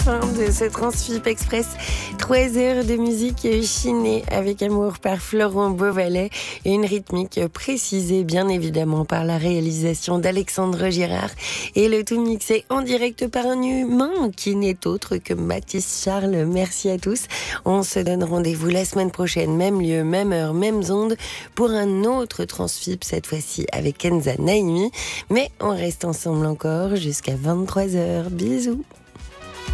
Fin de ce Transfip Express, 3 heures de musique chinée avec amour par Florent Beauvalet et une rythmique précisée bien évidemment par la réalisation d'Alexandre Girard et le tout mixé en direct par un humain qui n'est autre que Mathis Charles. Merci à tous. On se donne rendez-vous la semaine prochaine, même lieu, même heure, mêmes ondes pour un autre Transfip, cette fois-ci avec Kenza Naimi. Mais on reste ensemble encore jusqu'à 23h. Bisous.